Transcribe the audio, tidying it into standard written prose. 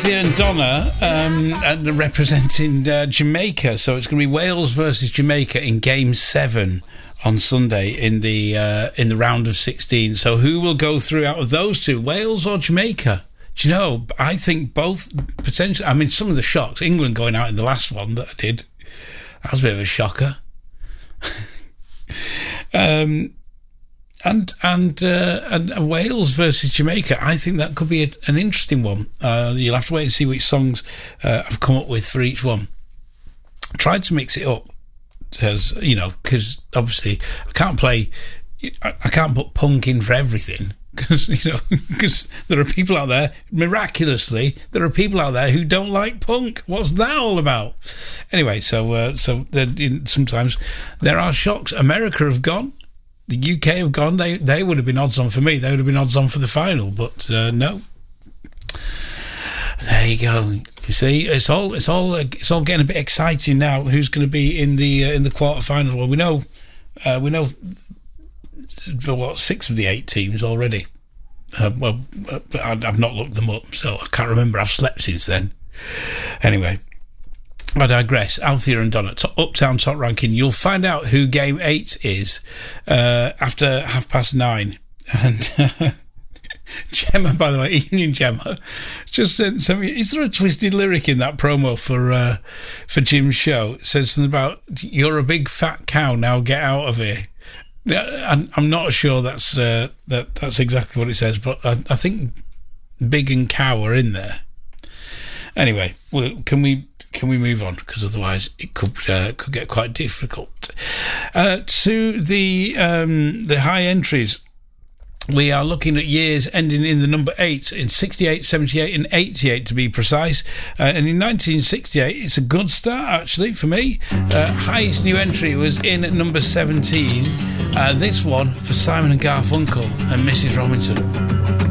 Althea and Donna representing Jamaica. So it's going to be Wales versus Jamaica in Game 7 on Sunday in the round of 16. So who will go through out of those two, Wales or Jamaica? Do you know, I think both potentially. I mean, some of the shocks, England going out in the last one that I did, that was a bit of a shocker. And Wales versus Jamaica, I think that could be an interesting one. You'll have to wait and see which songs I've come up with for each one. I tried to mix it up, because obviously I can't put punk in for everything, because there are people out there, miraculously, who don't like punk. What's that all about? Anyway, so sometimes there are shocks. America have gone. The UK have gone. They would have been odds on for me. They would have been odds on for the final, but no. There you go. You see, it's all getting a bit exciting now. Who's going to be in the quarter final? Well, we know, 6 of the 8 teams already. I've not looked them up, so I can't remember. I've slept since then. Anyway. I digress. Althea and Donna, Uptown Top Ranking. You'll find out who Game 8 is after 9:30. And Gemma, by the way, Union Gemma, just sent me. Is there a twisted lyric in that promo for Jim's show? It says something about, "You're a big fat cow, now get out of here." I'm not sure that's exactly what it says, but I think big and cow are in there. Anyway, can we move on? Because otherwise it could get quite difficult. To the high entries, we are looking at years ending in the number 8, in 68, 78 and 88 to be precise. And in 1968, it's a good start actually for me. Highest new entry was in at number 17. This one for Simon and Garfunkel and Mrs. Robinson.